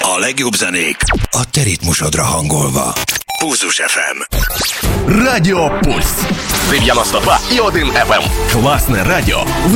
A legjobb zenék a te ritmusodra hangolva. Pulzus FM. Радио Пульс. 91,1 FM. Классное радио в